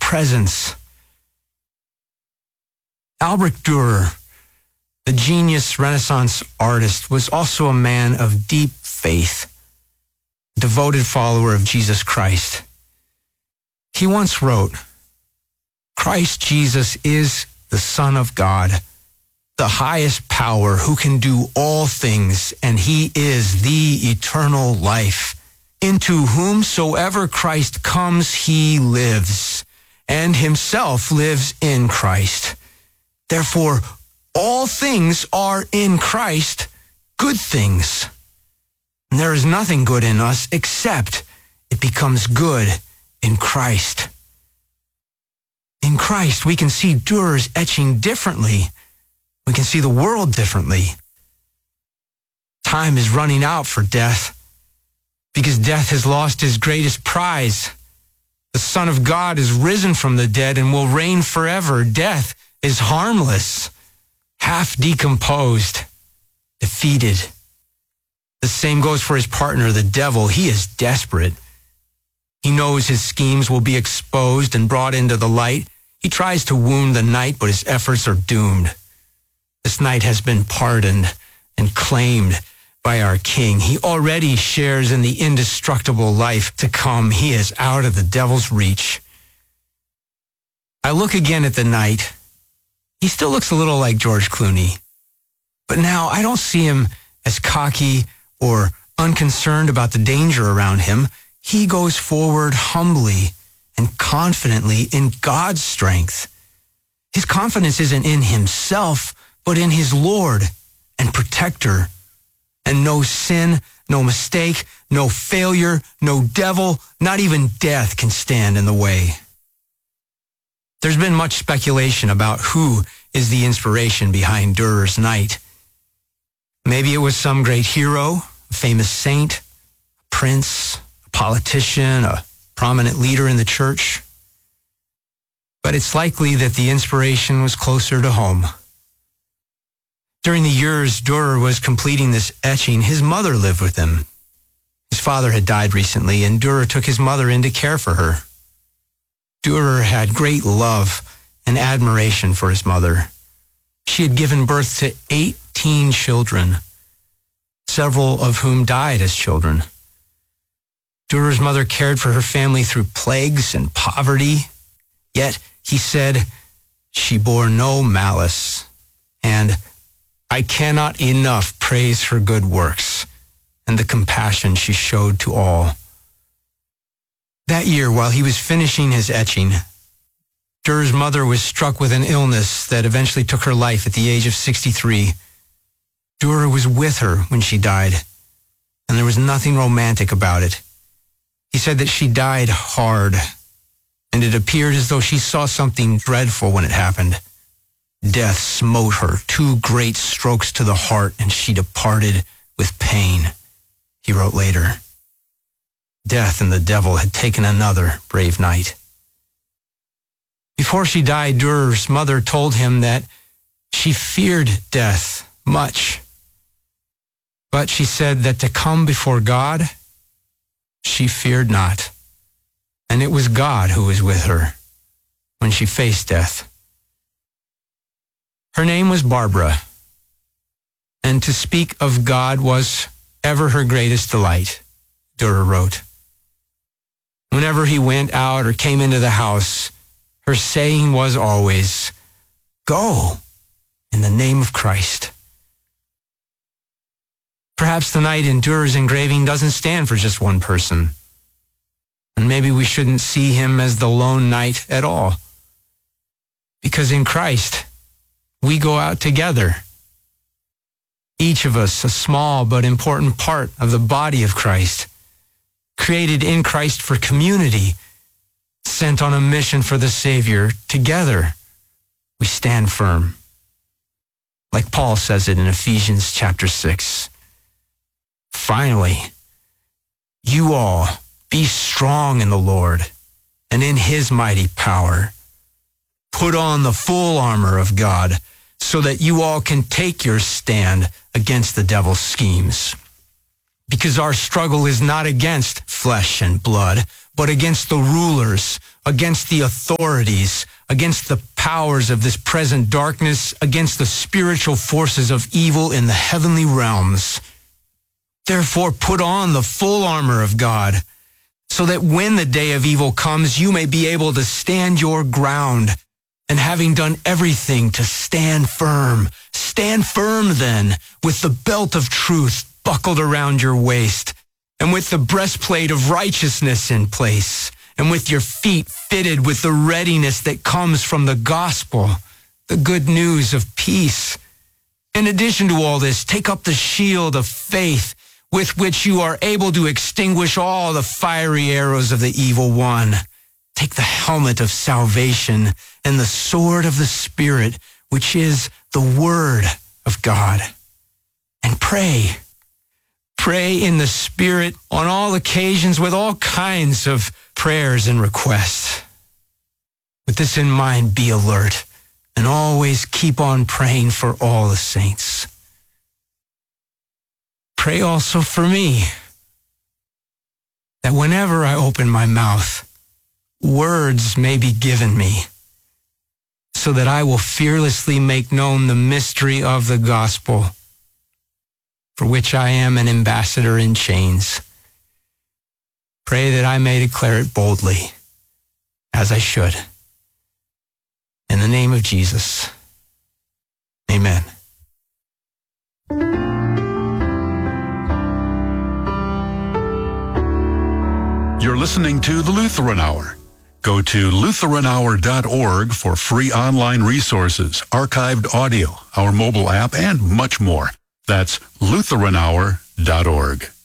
presence. Albrecht Dürer, the genius Renaissance artist, was also a man of deep faith, devoted follower of Jesus Christ. He once wrote, "Christ Jesus is the Son of God, the highest power who can do all things, and he is the eternal life. Into whomsoever Christ comes, he lives, and himself lives in Christ. Therefore, all things are in Christ, good things. And there is nothing good in us except it becomes good in Christ." In Christ, we can see Dürer's etching differently. We can see the world differently. Time is running out for death because death has lost his greatest prize. The Son of God is risen from the dead and will reign forever. Death is harmless, half decomposed, defeated. The same goes for his partner, the devil. He is desperate. He knows his schemes will be exposed and brought into the light. He tries to wound the knight, but his efforts are doomed. This knight has been pardoned and claimed by our King. He already shares in the indestructible life to come. He is out of the devil's reach. I look again at the knight. He still looks a little like George Clooney. But now I don't see him as cocky or unconcerned about the danger around him. He goes forward humbly and confidently in God's strength. His confidence isn't in himself, but in his Lord and protector. And no sin, no mistake, no failure, no devil, not even death can stand in the way. There's been much speculation about who is the inspiration behind Dürer's Knight. Maybe it was some great hero, a famous saint, a prince, a politician, a prominent leader in the church. But it's likely that the inspiration was closer to home. During the years Dürer was completing this etching, his mother lived with him. His father had died recently, and Dürer took his mother in to care for her. Dürer had great love and admiration for his mother. She had given birth to 18 children, several of whom died as children. Dürer's mother cared for her family through plagues and poverty, yet he said she bore no malice, and I cannot enough praise her good works and the compassion she showed to all. That year, while he was finishing his etching, Dürer's mother was struck with an illness that eventually took her life at the age of 63. Dürer was with her when she died, and there was nothing romantic about it. He said that she died hard, and it appeared as though she saw something dreadful when it happened. Death smote her 2 great strokes to the heart, and she departed with pain, he wrote later. Death and the devil had taken another brave knight. Before she died, Dürer's mother told him that she feared death much, but she said that to come before God, she feared not, and it was God who was with her when she faced death. Her name was Barbara, and to speak of God was ever her greatest delight, Dürer wrote. Whenever he went out or came into the house, her saying was always, "Go in the name of Christ." Perhaps the knight in Dürer's engraving doesn't stand for just one person, and maybe we shouldn't see him as the lone knight at all, because in Christ, we go out together. Each of us a small but important part of the body of Christ, created in Christ for community, sent on a mission for the Savior. Together, we stand firm. Like Paul says it in Ephesians chapter 6. Finally, you all be strong in the Lord and in his mighty power. Put on the full armor of God so that you all can take your stand against the devil's schemes. Because our struggle is not against flesh and blood, but against the rulers against the authorities, against the powers of this present darkness, against the spiritual forces of evil in the heavenly realms. Therefore, put on the full armor of God, so that when the day of evil comes, you may be able to stand your ground, and having done everything, to stand firm. Stand firm then, with the belt of truth buckled around your waist, and with the breastplate of righteousness in place, and with your feet fitted with the readiness that comes from the gospel, the good news of peace. In addition to all this, take up the shield of faith, with which you are able to extinguish all the fiery arrows of the evil one. Take the helmet of salvation and the sword of the Spirit, which is the word of God. And pray. Pray in the Spirit on all occasions with all kinds of prayers and requests. With this in mind, be alert and always keep on praying for all the saints. Pray also for me, that whenever I open my mouth, words may be given me, so that I will fearlessly make known the mystery of the gospel, for which I am an ambassador in chains. Pray that I may declare it boldly, as I should. In the name of Jesus, amen. You're listening to the Lutheran Hour. Go to LutheranHour.org for free online resources, archived audio, our mobile app, and much more. That's LutheranHour.org.